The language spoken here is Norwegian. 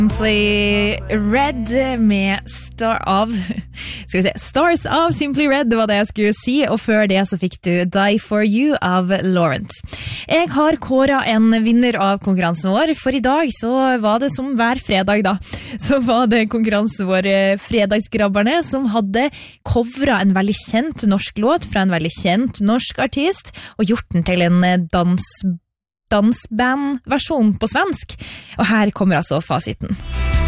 Simply Red med Stars av Simply Red, det var det jeg skulle si, og før det så fikk du Die For You av Laurent. Jeg har kåret en vinner av konkurransen vår, for i dag så var det som hver fredag da, så var det konkurransen vår Fredagsgrabberne som hadde covret en veldig kjent norsk låt fra en veldig kjent norsk artist, og gjort den til en dansbandversjon på svensk. Og her kommer altså fasiten.